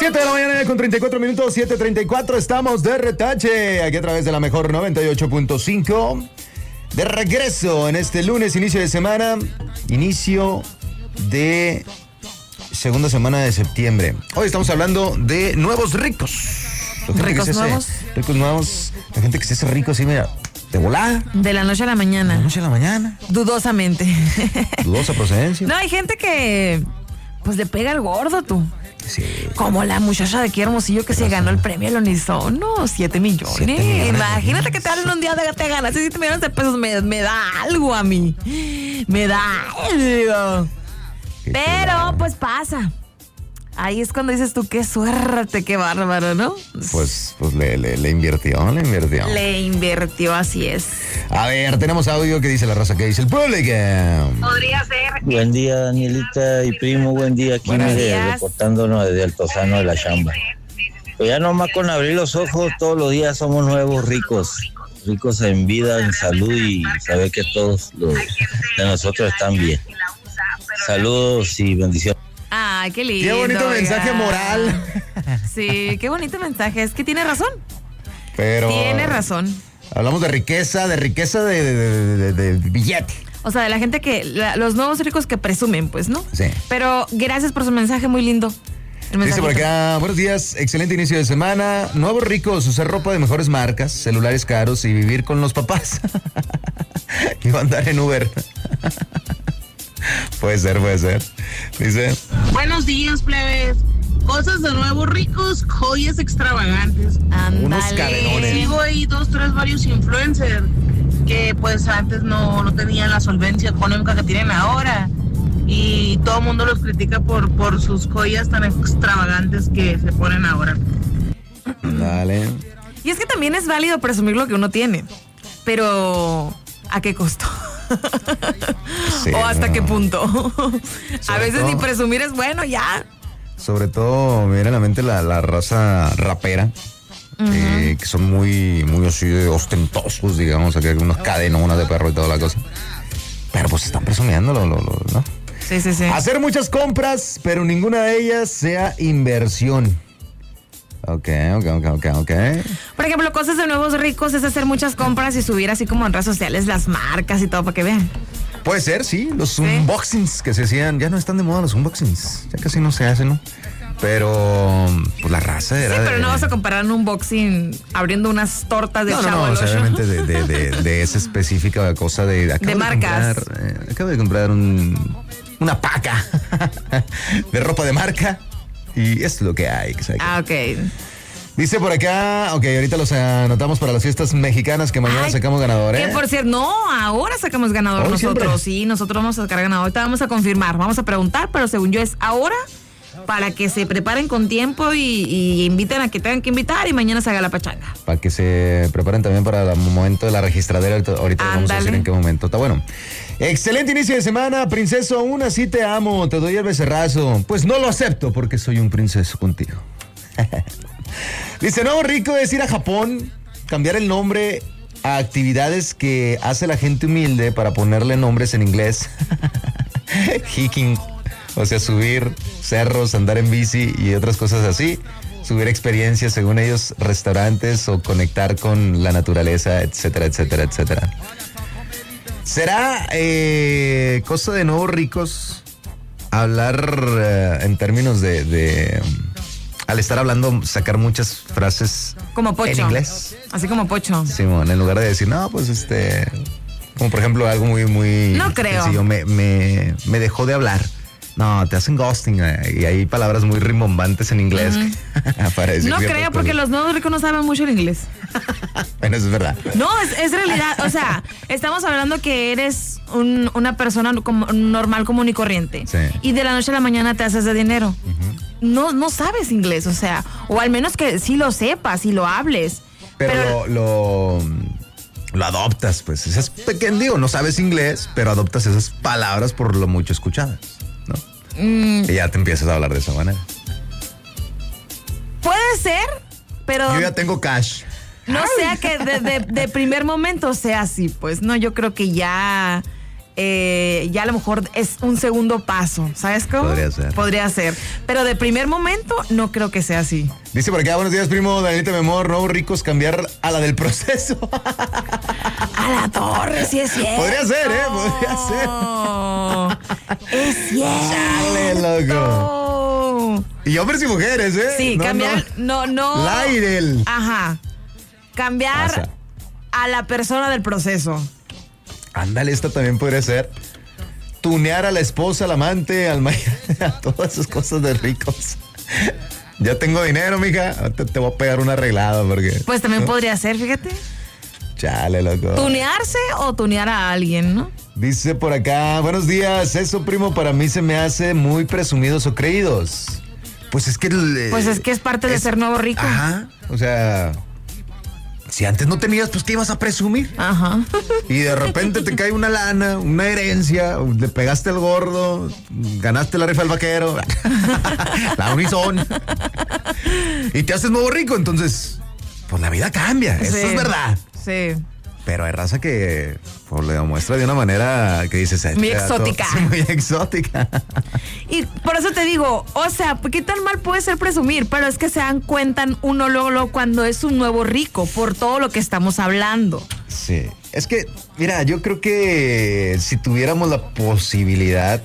7 de la mañana con 34 minutos, 7:34, estamos de retache, aquí a través de la mejor 98.5. De regreso en este lunes, inicio de semana, inicio de segunda semana de septiembre. Hoy estamos hablando de nuevos ricos. ¿Ricos nuevos? Ricos nuevos, la gente que se hace rico así, mira, de volada. De la noche a la mañana. De la noche a la mañana. Dudosamente. Dudosa procedencia. No, hay gente que pues le pega el gordo, tú. Sí. Como la muchacha de aquí Hermosillo que se ganó el premio al Unisono, 7 millones. 7 millones. Imagínate que te hablan un día de te ganas 7 millones de pesos, me da algo a mí. Me da algo. Pero pues pasa. Ahí es cuando dices tú, qué suerte, qué bárbaro, ¿no? Pues le invirtió. Le invirtió, así es. A ver, tenemos audio que dice la raza, que dice el público. Podría ser. Buen día, Danielita y primo, buen día. Aquí Buenos días. reportándonos desde Altozano de la Chamba. Pues ya nomás con abrir los ojos, todos los días somos nuevos ricos. Ricos en vida, en salud y saber que todos los de nosotros están bien. Saludos y bendiciones. Ay, qué lindo. Qué bonito mensaje moral. Sí, qué bonito mensaje. Es que tiene razón. Pero Tiene razón. hablamos de riqueza de billete. O sea, de la gente los nuevos ricos que presumen, pues, ¿no? Sí. Pero gracias por su mensaje, muy lindo. Dice por acá, buenos días, excelente inicio de semana. Nuevos ricos, usar ropa de mejores marcas, celulares caros y vivir con los papás. Y andar en Uber. Puede ser. Dice. Buenos días, plebes. Cosas de nuevos ricos, joyas extravagantes. Unos cadenones. Sigo ahí varios influencers que pues antes no tenían la solvencia económica que tienen ahora. Y todo el mundo los critica por sus joyas tan extravagantes que se ponen ahora. Dale. Y es que también es válido presumir lo que uno tiene. Pero, ¿a qué costo? Sí, ¿O hasta qué punto? A veces todo, ni presumir es bueno, ya. Sobre todo, me viene a la mente la raza rapera. Que son muy así de ostentosos, digamos, aquí hay unos cadenonas de perro y toda la cosa. Pero pues están presumiéndolo, ¿no? Sí. Hacer muchas compras, pero ninguna de ellas sea inversión. Ok. Por ejemplo, cosas de nuevos ricos es hacer muchas compras y subir así como en redes sociales las marcas y todo para que vean. Puede ser, sí, los unboxings que se hacían, ya no están de moda los unboxings, ya casi no se hacen, ¿no? Pero pues la raza era. Sí, pero no vas a comparar un unboxing abriendo unas tortas de Chavo No, obviamente de esa específica cosa de marcas. Acabo de comprar una paca de ropa de marca y es lo que hay. Ok. Dice por acá, ahorita los anotamos para las fiestas mexicanas que mañana sacamos ganador, ¿eh? Que por cierto, no, ahora sacamos ganador ¿Hoy nosotros. siempre? Sí, nosotros vamos a sacar ganador. Ahorita vamos a confirmar, vamos a preguntar, pero según yo es ahora para que se preparen con tiempo y inviten a que tengan que invitar y mañana se haga la pachanga. Para que se preparen también para el momento de la registradera. Ahorita vamos a decir en qué momento. Está bueno. Excelente inicio de semana, princeso. Aún así te amo, te doy el becerrazo. Pues no lo acepto porque soy un princeso contigo. Dice, nuevo rico es ir a Japón, cambiar el nombre a actividades que hace la gente humilde para ponerle nombres en inglés. Hiking, o sea, subir cerros, andar en bici y otras cosas así. Subir experiencias, según ellos, restaurantes o conectar con la naturaleza, etcétera. ¿Será cosa de nuevos ricos hablar en términos de al estar hablando, sacar muchas frases como Pocho. En inglés? Así como Pocho. Simón, en lugar de decir, no, pues como por ejemplo algo muy no creo. sencillo, me dejó de hablar. No, te hacen ghosting y hay palabras muy rimbombantes en inglés. Para decir no creo, porque los nuevos ricos no saben mucho el inglés. Bueno, eso es verdad. No, es realidad. O sea, estamos hablando que eres una persona normal, común y corriente. Sí. Y de la noche a la mañana te haces de dinero. No sabes inglés, o sea, o al menos que sí lo sepas y lo hables. Pero lo adoptas, pues. Esas digo, no sabes inglés, pero adoptas esas palabras por lo mucho escuchadas, ¿no? Y ya te empiezas a hablar de esa manera. Puede ser, pero yo ya tengo cash. No sea que de primer momento sea así, pues no, yo creo que ya ya a lo mejor es un segundo paso, ¿sabes cómo? Podría ser. Pero de primer momento no creo que sea así. Dice por acá, buenos días, primo Danielita, mi amor, nuevos ricos, cambiar a la del proceso. A la torre, sí es cierto. Podría ser, podría ser. Es cierto. Chale, loco. Y hombres y mujeres, Sí, no, cambiar, no. Lairel. Ajá. Cambiar a la persona del proceso. Ándale, esta también podría ser. Tunear a la esposa, al amante, al marido, a todas esas cosas de ricos. Ya tengo dinero, mija. Te voy a pegar una arreglada porque. Pues también podría ser, fíjate. Chale, loco. Tunearse o tunear a alguien, ¿no? Dice por acá, buenos días. Eso, primo, para mí se me hace muy presumidos o creídos. Pues es que. Pues es que es parte de ser nuevo rico. Ajá. O sea. Si antes no tenías, pues ¿qué ibas a presumir? Ajá. Y de repente te cae una lana, una herencia, le pegaste el gordo, ganaste la rifa del vaquero, la Unison, y te haces nuevo rico. Entonces, pues la vida cambia, eso es verdad. Sí. Pero hay raza que pues, le demuestra de una manera que dices... Muy exótica. Sí, muy exótica. Y por eso te digo, o sea, ¿qué tan mal puede ser presumir? Pero es que se dan cuenta uno luego cuando es un nuevo rico, por todo lo que estamos hablando. Sí, es que, mira, yo creo que si tuviéramos la posibilidad,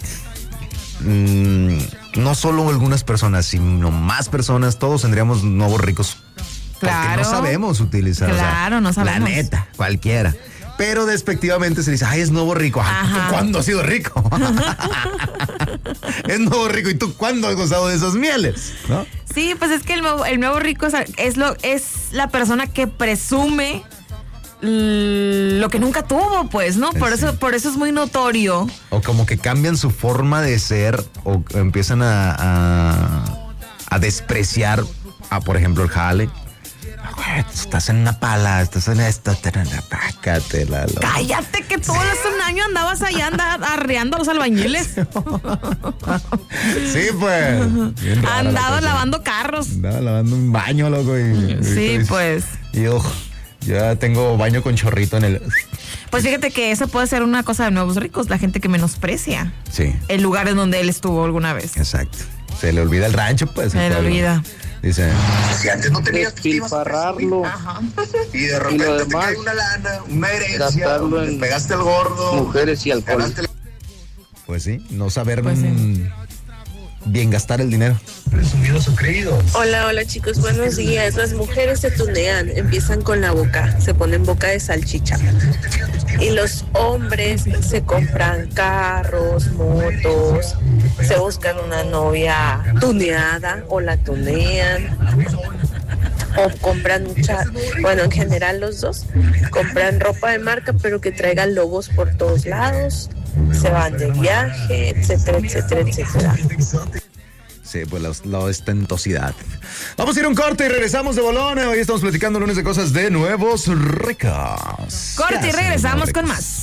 no solo algunas personas, sino más personas, todos tendríamos nuevos ricos. Claro. Porque no sabemos utilizar. Claro, no sabemos. La neta, cualquiera. Pero despectivamente se dice, ay, es nuevo rico. Ajá. ¿Tú cuándo has sido rico? Es nuevo rico. ¿Y tú cuándo has gozado de esas mieles? ¿No? Sí, pues es que el nuevo rico es la persona que presume lo que nunca tuvo, pues, ¿no? Por eso es muy notorio. O como que cambian su forma de ser o empiezan a despreciar a, por ejemplo, el jale. Estás en una pala, estás en esta, pácatela. Cállate, que todo hace un año andabas allá arreando a los albañiles. Sí, pues. Andabas lavando carros. Andaba lavando un baño, loco. Sí, pues. Y ojo, ya tengo baño con chorrito en el... Pues fíjate que eso puede ser una cosa de nuevos ricos, la gente que menosprecia. Sí. El lugar en donde él estuvo alguna vez. Exacto. Se le olvida el rancho, pues. Se le olvida. Dice, si antes no tenías despilfarrarlo y de repente lo te demás, cae una lana, una herencia, gastarlo le en pegaste el gordo, mujeres y alcohol. Pues sí, no saber Pues sí. bien gastar el dinero. Presumidos o creídos. Hola chicos, buenos días. Las mujeres se tunean, empiezan con la boca, se ponen boca de salchicha. Y los hombres se compran carros, motos, se buscan una novia tuneada o la tunean. O compran en general los dos, compran ropa de marca pero que traigan logos por todos lados, se van de viaje, etcétera, etcétera, etcétera. Sí, pues la ostentosidad. Vamos a ir a un corte y regresamos de bolón. Hoy estamos platicando lunes de cosas de nuevos ricos. Corte y regresamos con más.